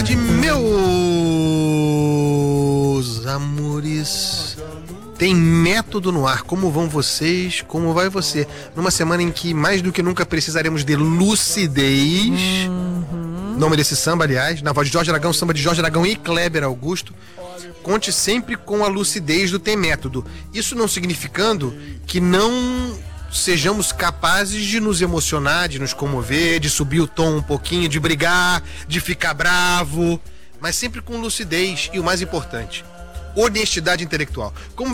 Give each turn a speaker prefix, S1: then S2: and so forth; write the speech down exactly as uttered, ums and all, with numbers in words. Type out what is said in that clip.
S1: tarde, meus amores. Tem método no ar. Como vão vocês? Como vai você? Numa semana em que mais do que nunca precisaremos de lucidez. Uhum. Nome desse samba, aliás, na voz de Jorge Aragão, samba de Jorge Aragão e Kleber Augusto. Conte sempre com a lucidez do Tem Método. Isso não significando que não sejamos capazes de nos emocionar, de nos comover, de subir o tom um pouquinho, de brigar, de ficar bravo, mas sempre com lucidez e o mais importante, honestidade intelectual. Como